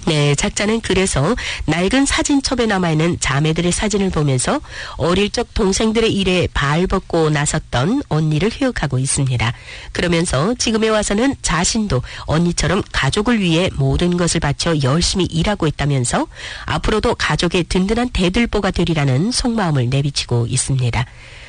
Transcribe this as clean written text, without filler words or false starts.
네, 작자는 그래서 낡은 사진첩에 남아있는 자매들의 사진을 보면서 어릴 적 동생들의 일에 발벗고 나섰던 언니를 회역하고 있습니다. 그러면서 지금에 와서는 자신도 언니처럼 가족을 위해 모든 것을 바쳐 열심히 일하고 있다면서 앞으로도 가족의 든든한 대들보가 되리라는 속마음을 내비치고 있습니다.